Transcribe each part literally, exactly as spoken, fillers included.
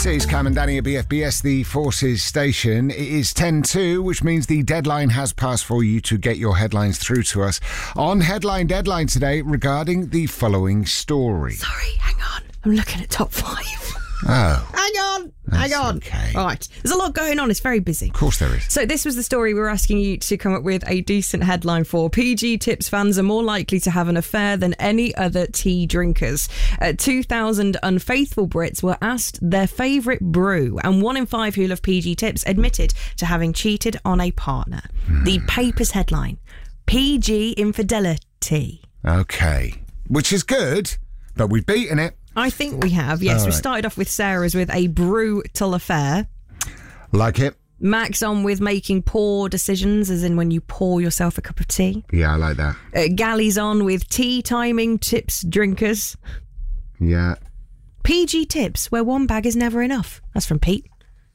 It's Cam and Danny at B F B S, the Forces station. It is ten two, which means the deadline has passed for you to get your headlines through to us on Headline Deadline today regarding the following story. Sorry, hang on. I'm looking at top five. Oh. Hang on. That's hang on. okay. Right. There's a lot going on. It's very busy. Of course there is. So this was the story we were asking you to come up with a decent headline for. P G Tips fans are more likely to have an affair than any other tea drinkers. Uh, two thousand unfaithful Brits were asked their favourite brew, and one in five who love P G Tips admitted to having cheated on a partner. Hmm. The paper's headline, P G infidelity. Okay. Which is good, but we've beaten it. I think we have, yes. Right. We started off with Sarah's with a brutal affair. Like it. Max on with making poor decisions, as in when you pour yourself a cup of tea. Yeah, I like that. Uh, Gally's on with tea timing tips drinkers. Yeah. P G Tips, where one bag is never enough. That's from Pete.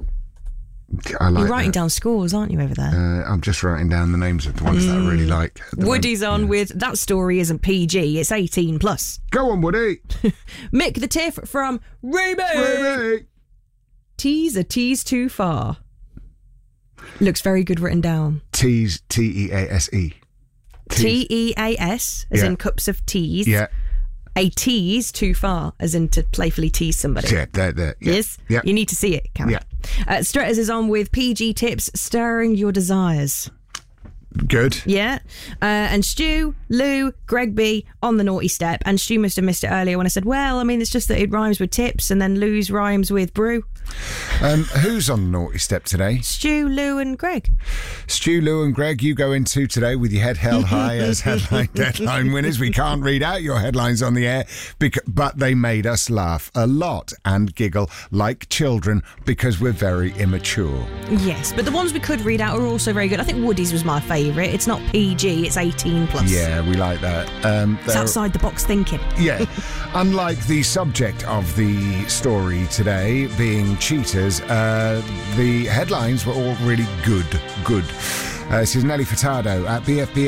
I like You're writing that. down scores, aren't you, over there? Uh, I'm just writing down the names of the ones mm. that I really like. Woody's one, on yeah. with that story isn't P G, it's eighteen plus. Go on, Woody. Mick the Tiff from Ruby. Ruby. Tease a tease too far. Looks very good written down. Tease, T E A S E. T E A S, as yeah. in cups of teas. Yeah. A tease too far, as in to playfully tease somebody. Yeah, there, there. Yeah. Yes? Yeah. You need to see it, Cam. Yeah. Uh, Stretters is on with P G Tips, stirring your desires. Good. Yeah. Uh, and Stu, Lou, Greg B on the naughty step. And Stu must have missed it earlier when I said, well, I mean, it's just that it rhymes with tips, and then Lou's rhymes with brew. Um, who's on the naughty step today? Stu, Lou and Greg. Stu, Lou and Greg, you go into today with your head held high as headline deadline winners. We can't read out your headlines on the air, because, but they made us laugh a lot and giggle like children because we're very immature. Yes, but the ones we could read out are also very good. I think Woody's was my favourite. It's not P G, it's eighteen plus. Yeah, we like that. Um, it's outside the box thinking. Yeah. Unlike the subject of the story today being cheaters, uh, the headlines were all really good. Good. Uh, this is Nelly Furtado at B F B S.